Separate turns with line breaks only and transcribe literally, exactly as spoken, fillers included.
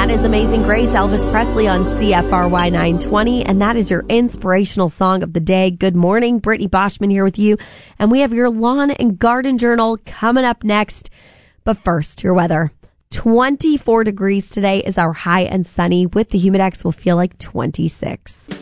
That is Amazing Grace, Elvis Presley on C F R Y nine twenty, and that is your inspirational song of the day. Good morning, Brittany Boschman here with you, and we have your lawn and garden journal coming up next. But first, your weather. twenty-four degrees today is our high and sunny. With the Humidex, will feel like twenty-six.